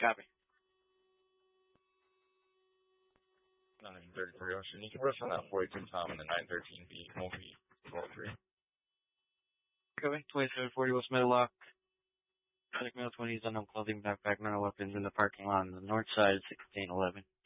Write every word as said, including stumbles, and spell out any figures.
Copy. nine thirty-three Ocean. You can rush on that forty-two Tom and the nine thirteen B. Won't be roll three. Copy. twenty-seven forty West Meadowlock. Medic male twenties, unknown clothing, backpack, mental weapons in the parking lot on the north side, sixteen eleven.